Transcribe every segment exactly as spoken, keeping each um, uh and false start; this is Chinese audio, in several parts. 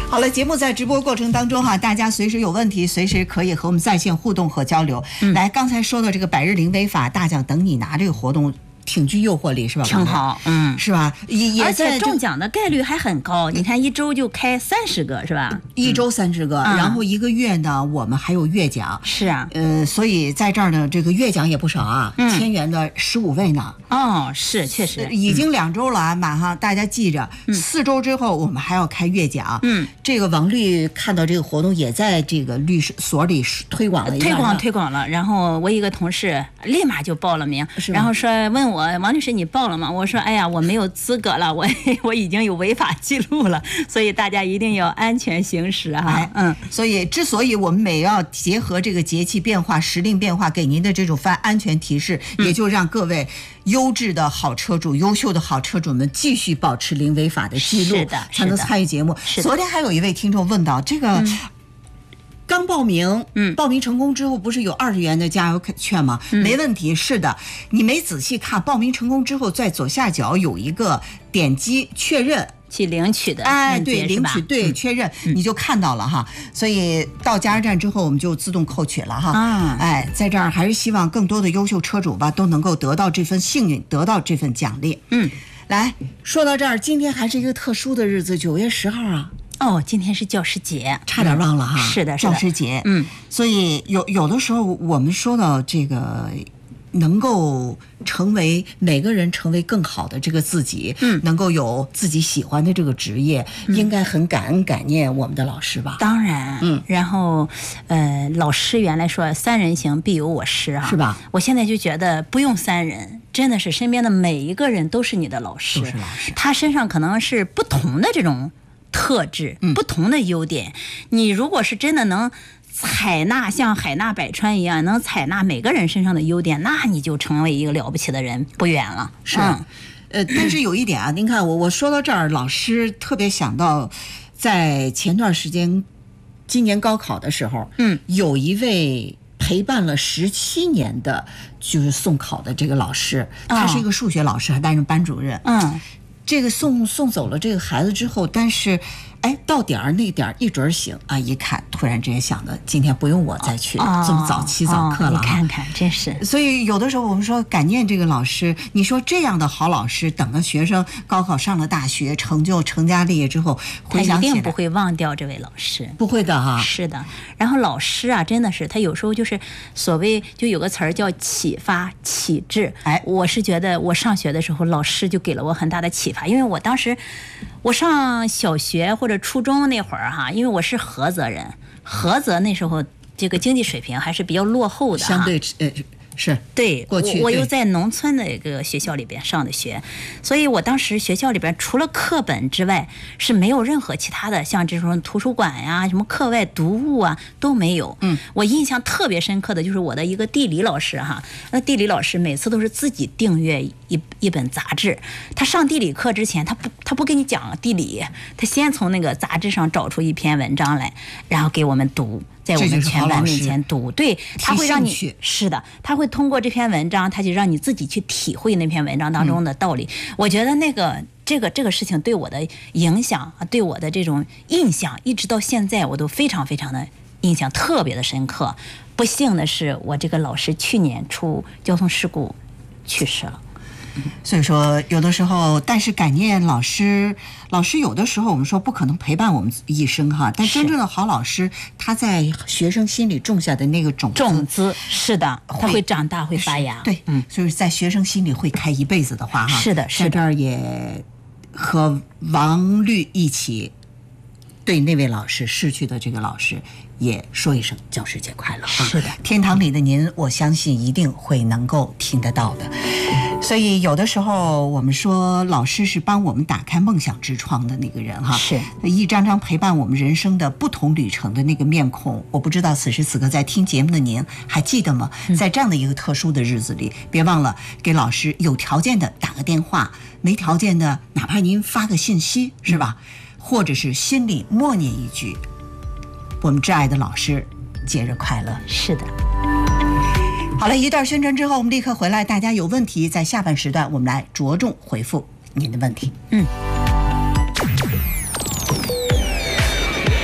好了，节目在直播过程当中哈，大家随时有问题，随时可以和我们在线互动和交流。嗯、来，刚才说到这个百日零违法大奖等你拿这个活动。挺具诱惑力是吧？ 挺好，嗯， 是吧？也而且中奖的概率还很高。你看一周就开三十个是吧？ 一周三十个、嗯，然后一个月呢，我们还有月奖。 是啊， 呃，所以在这儿呢，这个月奖也不少啊，嗯、千元的十五位呢。 哦，是，确实， 已经两周了啊，马上大家记着，嗯、四周之后我们还要开月奖。嗯，这个王律看到这个活动也在这个律师所里推广了一下， 推广推广了。然后我一个同事立马就报了名，然后说问我。王律师，你报了吗？我说，哎呀，我没有资格了，我我已经有违法记录了，所以大家一定要安全行驶哈、哎。 嗯，所以之所以我们每要结合这个节气变化、时令变化，给您的这种翻安全提示，嗯、也就让各位优质的好车主、优秀的好车主们继续保持零违法的记录，才能参与节目。昨天还有一位听众问到这个。嗯刚报名，嗯，报名成功之后不是有二十元的加油券吗？嗯、没问题，是的。你没仔细看，报名成功之后，在左下角有一个点击确认去领取的， 哎，对，领取，对，确认、嗯、你就看到了哈。所以到加油站之后，我们就自动扣取了哈。啊，哎，在这儿还是希望更多的优秀车主吧，都能够得到这份幸运，得到这份奖励。嗯，来说到这儿，今天还是一个特殊的日子，九月十号啊。 哦，今天是教师节， 差点忘了哈。 嗯、是的，是的， 教师节。嗯，所以有有的时候我们说到这个，能够成为每个人成为更好的这个自己，嗯，能够有自己喜欢的这个职业，嗯、应该很感恩感念我们的老师吧？ 当然，嗯。然后，呃，老师原来说三人行必有我师啊， 是吧？ 我现在就觉得不用三人。真的是身边的每一个人都是你的老师， 都是老师。 他身上可能是不同的这种特质，不同的优点、嗯、你如果是真的能采纳像海纳百川一样能采纳每个人身上的优点，那你就成为一个了不起的人不远了。 是、嗯、呃，但是有一点啊，您看我我说到这儿，老师特别想到在前段时间今年高考的时候，嗯，有一位陪伴了十七年的就是送考的这个老师，他是一个数学老师，还担任班主任。嗯，这个送送走了这个孩子之后，但是哎，到点儿那点儿一准醒啊！一看，突然之间想的，今天不用我再去、哦、这么早起早课了、 哦、你看看，真是。 所以有的时候我们说感念这个老师，你说这样的好老师，等个学生高考上了大学，成就成家立业之后，回想起来他一定不会忘掉这位老师， 不会的哈、啊。 是的，然后老师啊，真的是他有时候就是所谓就有个词儿叫启发启智。哎，我是觉得我上学的时候，老师就给了我很大的启发，因为我当时我上小学或者初中那会儿哈，因为我是菏泽人，菏泽那时候这个经济水平还是比较落后的， 相对呃是对过去我, 我又在农村的一个学校里边上的学，所以我当时学校里边除了课本之外是没有任何其他的，像这种图书馆呀、什么课外读物啊都没有。嗯，我印象特别深刻的就是我的一个地理老师哈，那地理老师每次都是自己订阅一一本杂志，他上地理课之前他不他不给你讲地理，他先从那个杂志上找出一篇文章来，然后给我们读。在我们全班面前读，对，他会让你是的，他会通过这篇文章，他就让你自己去体会那篇文章当中的道理。嗯、我觉得那个这个这个事情对我的影响，对我的这种印象，一直到现在我都非常非常的印象特别的深刻。不幸的是，我这个老师去年出交通事故去世了。 所以说有的时候，但是感念老师，老师有的时候我们说不可能陪伴我们一生哈，但真正的好老师，他在学生心里种下的那个种子， 种子是的，他会长大会发芽， 对，嗯，所以在学生心里会开一辈子的花哈。 是的，是的。 在这儿也和王律一起对那位老师逝去的这个老师也说一声教师节快乐。 是的， 天堂里的您，我相信一定会能够听得到的。所以有的时候我们说老师是帮我们打开梦想之窗的那个人哈， 是一张张陪伴我们人生的不同旅程的那个面孔。我不知道此时此刻在听节目的您还记得吗？在这样的一个特殊的日子里，别忘了给老师有条件的打个电话，没条件的哪怕您发个信息，是吧？或者是心里默念一句我们挚爱的老师节日快乐。 是的。 好了，一段宣传之后我们立刻回来，大家有问题在下半时段我们来着重回复您的问题。嗯，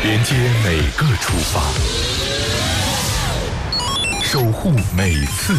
连接每个出发，守护每次